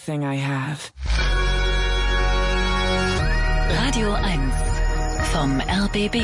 everything I have. Radio 1 vom RBB.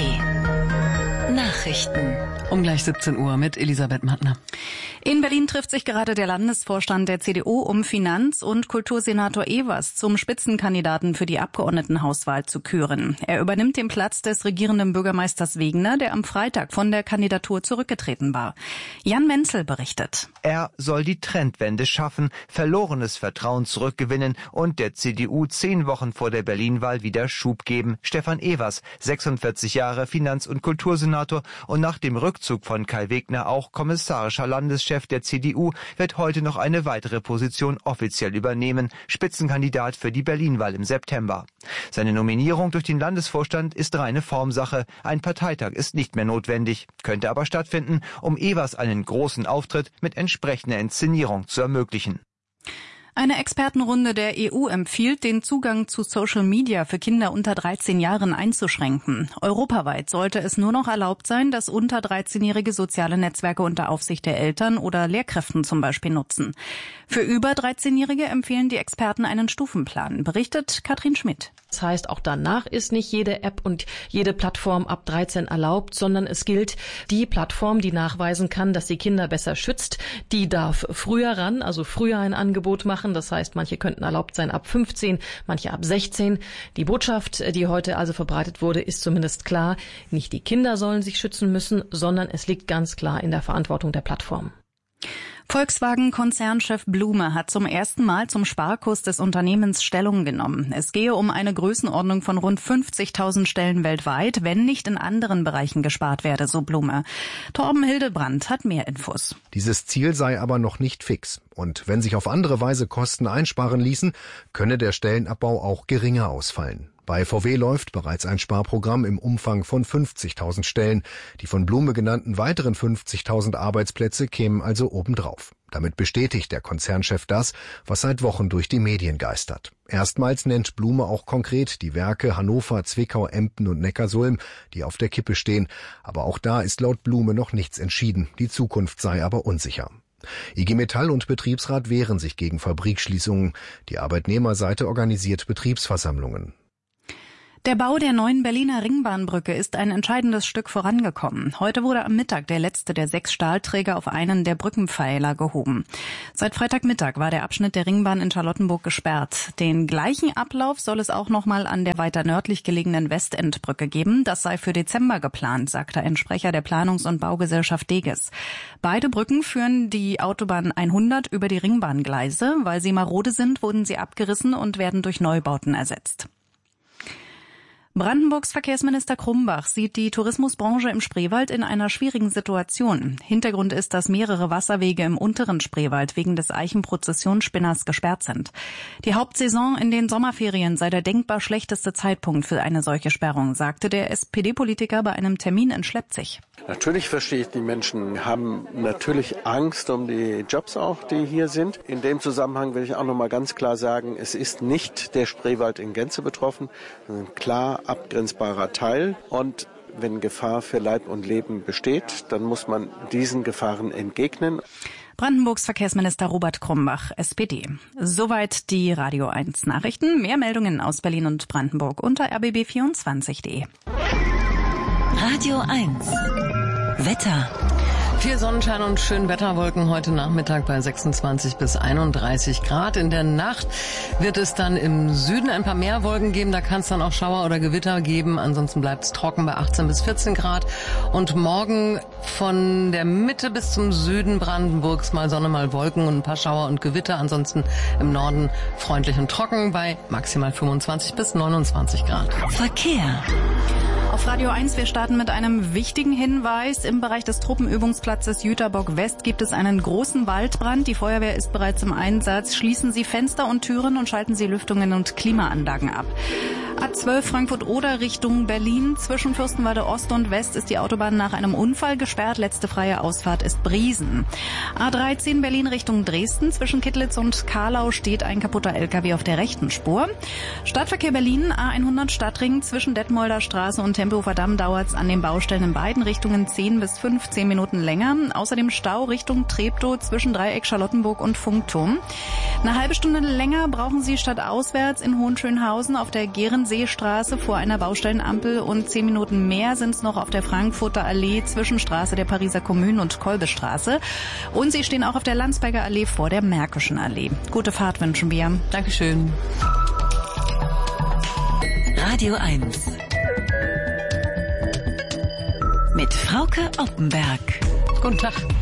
Nachrichten. Um gleich 17 Uhr mit Elisabeth Mattner. In Berlin trifft sich gerade der Landesvorstand der CDU, um Finanz- und Kultursenator Evers zum Spitzenkandidaten für die Abgeordnetenhauswahl zu küren. Er übernimmt den Platz des regierenden Bürgermeisters Wegener, der am Freitag von der Kandidatur zurückgetreten war. Jan Menzel berichtet. Er soll die Trendwende schaffen, verlorenes Vertrauen zurückgewinnen und der CDU 10 Wochen vor der Berlin-Wahl wieder Schub geben. Stefan Evers, 46 Jahre, Finanz- und Kultursenator und nach dem Rückzug von Kai Wegner auch kommissarischer Landeschef der CDU, wird heute noch eine weitere Position offiziell übernehmen, Spitzenkandidat für die Berlin-Wahl im September. Seine Nominierung durch den Landesvorstand ist reine Formsache. Ein Parteitag ist nicht mehr notwendig, könnte aber stattfinden, um Evers einen großen Auftritt mit entsprechender Inszenierung zu ermöglichen. Eine Expertenrunde der EU empfiehlt, den Zugang zu Social Media für Kinder unter 13 Jahren einzuschränken. Europaweit sollte es nur noch erlaubt sein, dass unter 13-Jährige soziale Netzwerke unter Aufsicht der Eltern oder Lehrkräften zum Beispiel nutzen. Für über 13-Jährige empfehlen die Experten einen Stufenplan, berichtet Katrin Schmidt. Das heißt, auch danach ist nicht jede App und jede Plattform ab 13 erlaubt, sondern es gilt, die Plattform, die nachweisen kann, dass die Kinder besser schützt, die darf früher ran, also früher ein Angebot machen. Das heißt, manche könnten erlaubt sein ab 15, manche ab 16. Die Botschaft, die heute also verbreitet wurde, ist zumindest klar. Nicht die Kinder sollen sich schützen müssen, sondern es liegt ganz klar in der Verantwortung der Plattform. Volkswagen-Konzernchef Blume hat zum ersten Mal zum Sparkurs des Unternehmens Stellung genommen. Es gehe um eine Größenordnung von rund 50.000 Stellen weltweit, wenn nicht in anderen Bereichen gespart werde, so Blume. Torben Hildebrand hat mehr Infos. Dieses Ziel sei aber noch nicht fix. Und wenn sich auf andere Weise Kosten einsparen ließen, könne der Stellenabbau auch geringer ausfallen. Bei VW läuft bereits ein Sparprogramm im Umfang von 50.000 Stellen. Die von Blume genannten weiteren 50.000 Arbeitsplätze kämen also obendrauf. Damit bestätigt der Konzernchef das, was seit Wochen durch die Medien geistert. Erstmals nennt Blume auch konkret die Werke Hannover, Zwickau, Emden und Neckarsulm, die auf der Kippe stehen. Aber auch da ist laut Blume noch nichts entschieden. Die Zukunft sei aber unsicher. IG Metall und Betriebsrat wehren sich gegen Fabrikschließungen. Die Arbeitnehmerseite organisiert Betriebsversammlungen. Der Bau der neuen Berliner Ringbahnbrücke ist ein entscheidendes Stück vorangekommen. Heute wurde am Mittag der letzte der 6 Stahlträger auf einen der Brückenpfeiler gehoben. Seit Freitagmittag war der Abschnitt der Ringbahn in Charlottenburg gesperrt. Den gleichen Ablauf soll es auch nochmal an der weiter nördlich gelegenen Westendbrücke geben. Das sei für Dezember geplant, sagte ein Sprecher der Planungs- und Baugesellschaft Deges. Beide Brücken führen die Autobahn 100 über die Ringbahngleise. Weil sie marode sind, wurden sie abgerissen und werden durch Neubauten ersetzt. Brandenburgs Verkehrsminister Krumbach sieht die Tourismusbranche im Spreewald in einer schwierigen Situation. Hintergrund ist, dass mehrere Wasserwege im unteren Spreewald wegen des Eichenprozessionsspinners gesperrt sind. Die Hauptsaison in den Sommerferien sei der denkbar schlechteste Zeitpunkt für eine solche Sperrung, sagte der SPD-Politiker bei einem Termin in Schleppzig. Natürlich verstehe ich, die Menschen haben natürlich Angst um die Jobs auch, die hier sind. In dem Zusammenhang will ich auch noch mal ganz klar sagen, es ist nicht der Spreewald in Gänze betroffen, sondern klar abgrenzbarer Teil. Und wenn Gefahr für Leib und Leben besteht, dann muss man diesen Gefahren entgegnen. Brandenburgs Verkehrsminister Robert Krumbach, SPD. Soweit die Radio 1 Nachrichten. Mehr Meldungen aus Berlin und Brandenburg unter rbb24.de. Radio 1 Wetter. Viel Sonnenschein und Schönwetterwolken heute Nachmittag bei 26 bis 31 Grad. In der Nacht wird es dann im Süden ein paar mehr Wolken geben. Da kann es dann auch Schauer oder Gewitter geben. Ansonsten bleibt es trocken bei 18 bis 14 Grad. Und morgen von der Mitte bis zum Süden Brandenburgs mal Sonne, mal Wolken und ein paar Schauer und Gewitter. Ansonsten im Norden freundlich und trocken bei maximal 25 bis 29 Grad. Verkehr. Auf Radio 1, wir starten mit einem wichtigen Hinweis. Im Bereich des Truppenübungsplatzes Jüterbock West gibt es einen großen Waldbrand. Die Feuerwehr ist bereits im Einsatz. Schließen Sie Fenster und Türen und schalten Sie Lüftungen und Klimaanlagen ab. A12 Frankfurt-Oder Richtung Berlin. Zwischen Fürstenwalde Ost und West ist die Autobahn nach einem Unfall gesperrt. Letzte freie Ausfahrt ist Briesen. A13 Berlin Richtung Dresden. Zwischen Kittlitz und Karlau steht ein kaputter LKW auf der rechten Spur. Stadtverkehr Berlin, A100 Stadtring. Zwischen Detmolder Straße und Tempelhofer Damm dauert es an den Baustellen in beiden Richtungen 10 bis 15 Minuten länger. Außerdem Stau Richtung Treptow zwischen Dreieck Charlottenburg und Funkturm. Eine halbe Stunde länger brauchen Sie stadtauswärts in Hohenschönhausen auf der Gehrenseestraße vor einer Baustellenampel und 10 Minuten mehr sind es noch auf der Frankfurter Allee zwischen Straße der Pariser Kommune und Kolbestraße. Und Sie stehen auch auf der Landsberger Allee vor der Märkischen Allee. Gute Fahrt wünschen wir. Dankeschön. Radio 1 mit Frauke Oppenberg. Guten Tag.